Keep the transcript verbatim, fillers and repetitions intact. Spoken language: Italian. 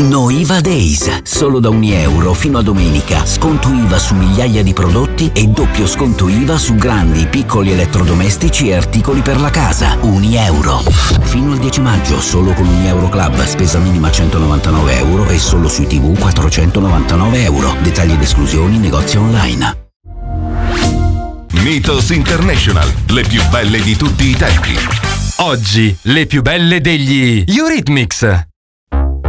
No I V A Days, solo da un euro fino a domenica. Sconto I V A su migliaia di prodotti e doppio sconto I V A su grandi, piccoli elettrodomestici e articoli per la casa. Un euro. Fino al dieci maggio, solo con un euro club, spesa minima centonovantanove euro e solo sui tivù quattrocentonovantanove euro. Dettagli ed esclusioni, negozi online. Mythos International, le più belle di tutti i tempi. Oggi, le più belle degli Eurythmics.